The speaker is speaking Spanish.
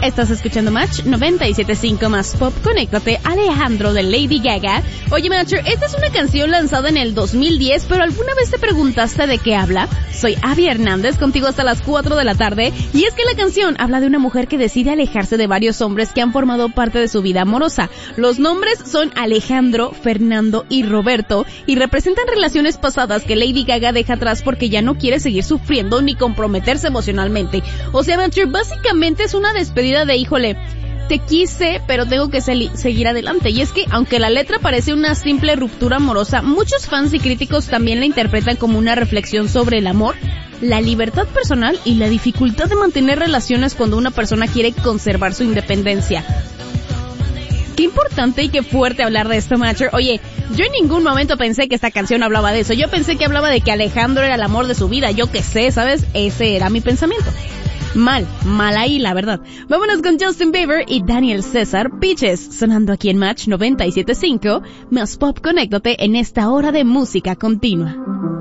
Estás escuchando Match 97.5 más Pop. Conéctate, Alejandro de Lady Gaga. Oye, Matcher, esta es una canción lanzada en el 2010, pero ¿alguna vez te preguntaste de qué habla? Soy Abby Hernández, contigo hasta las 4 de la tarde, y es que la canción habla de una mujer que decide alejarse de varios hombres que han formado parte de su vida amorosa. Los nombres son Alejandro, Fernando y Roberto, y representan relaciones pasadas que Lady Gaga deja atrás porque ya no quiere seguir sufriendo ni comprometerse emocionalmente. O sea, Matcher, básicamente es una despedida de híjole, te quise, pero tengo que seguir adelante. Y es que, aunque la letra parece una simple ruptura amorosa, muchos fans y críticos también la interpretan como una reflexión sobre el amor, la libertad personal y la dificultad de mantener relaciones cuando una persona quiere conservar su independencia. Qué importante y qué fuerte hablar de esto, Matcher. Oye, yo en ningún momento pensé que esta canción hablaba de eso. Yo pensé que hablaba de que Alejandro era el amor de su vida. Yo qué sé, ¿sabes? Ese era mi pensamiento. Mal ahí, la verdad. Vámonos con Justin Bieber y Daniel César, Peaches, sonando aquí en Match 97.5, más Pop. Conéctate en esta hora de música continua.